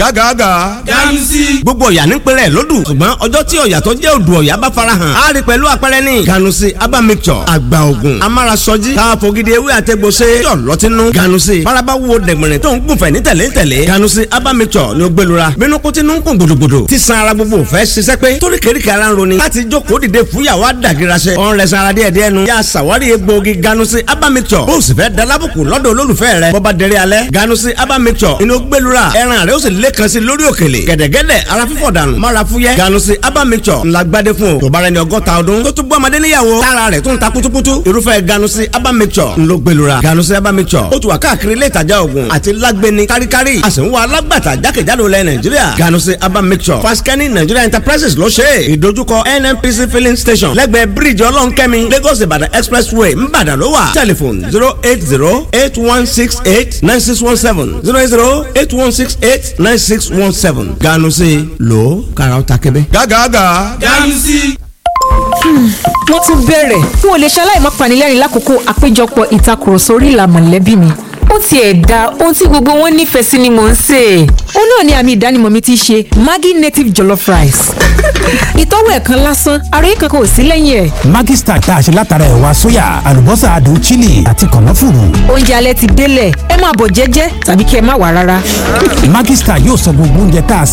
gágàgà. Ganusi. gbogbo ọ̀yà ní pẹ̀lẹ́ lódù ṣùgbọ́n ọjọ́ tí ọ̀yà tó jẹ́ odò ọ̀yà bá farahàn á rí pẹ̀lú àpẹẹrẹ ní Ganusi aba mixture àgbà ògùn amárasọjí káfọ́gídé ewé àtẹ̀gbọ́sẹ̀ yọ̀ lọ́tínú Ganusi faraba wo dẹ̀gbẹ̀rẹ̀ tó ń gùnfẹ̀ ní tẹ̀lé Ganusi aba mixture ni ó gbẹlura bínú kó tinú ń kún gbòdògbòdò tí san ara gbogbo fẹ́ ṣiṣẹ́ pé torí kéríkì ara ń roni láti jókòó dìde fúyàwó àdàgìrasẹ̀ ọ̀n rẹ̀ sanra díẹ̀ nu yà sàwárí egbòogi Ganusi aba mixture bó o sì fẹ́ dalábùkù lọ́dọ̀ olólùfẹ́ rẹ̀ bọ́ba dẹrẹ́ alẹ́ Ganusi aba mixture inú gbẹlura ẹran rẹ̀ ó sì lẹ́kan sí lórí òkèlè gẹ̀dẹ̀gẹ̀dẹ̀ ara fífọ̀ dànù mára fúyẹ́ Ganusi aba mixture ńlá gbadé fún o tó bá rẹ̀ ní 100 ọdún tó tún bọ́ ọmọdé níyàwó tára rẹ̀ tún ta kutukutu irúfẹ́ Ganusi aba mixture ńlọ gbẹlura Ganusi aba mixture ó tún wà káàkiri ilé ìtajà oògùn àti lágbẹni káríkárí a sì ń wá alágbàtà jákèjádò lẹ Nàìjíríà Ganusi aba mixture Faskani Nigeria Enterprises ló ṣe é ìdojúkọ NNPC filling station lẹ́gbẹ̀ẹ́ bíríìjì ọlọ́nkẹ́mi Lagos Ìbàdàn expressway ńbàdàn ló wà telephone 08081689617 08081689617 Ganusi ló kàrà ó ta kébé. gágàgà. Ganusi. wọ́n tún bẹ̀rẹ̀ n ò lè ṣaláì má panilẹ́rìn lákòókò àpéjọpọ̀ ìtakùrọ̀sọ orí ìlà mọ̀lẹ́bí mi ó tiẹ̀ da ohun tí gbogbo wọn nífẹ̀ẹ́ sí ni mò ń sè. ó náà ni àmì ìdánimọ̀ mi ti ṣe Maggi native jollof rice. ìtọ́wò ẹ̀kan lásán ara yìí kankan ò sí lẹ́yìn ẹ̀. Maggi Star tá a ṣe látara ẹ̀wà sóyà àlùbọ́sà adùn chili àti kànáfùrù. oúnjẹ alẹ́ ti délẹ̀ ẹ máa bọ̀ jẹ́jẹ́ tàbí kí ẹ má wá rárá. Maggi Star yóò sọ gbogbo oúnjẹ tá a